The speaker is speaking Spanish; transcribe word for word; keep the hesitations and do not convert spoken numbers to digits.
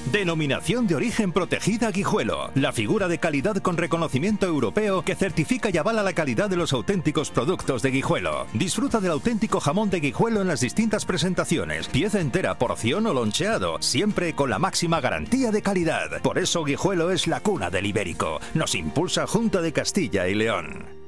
Denominación de origen protegida Guijuelo. La figura de calidad con reconocimiento europeo que certifica y avala la calidad de los auténticos productos de Guijuelo. Disfruta del auténtico jamón de Guijuelo en las distintas presentaciones. Pieza entera, porción o loncheado. Siempre con la máxima garantía de calidad. Por eso Guijuelo es la cuna del ibérico. Nos impulsa Junta de Castilla y León.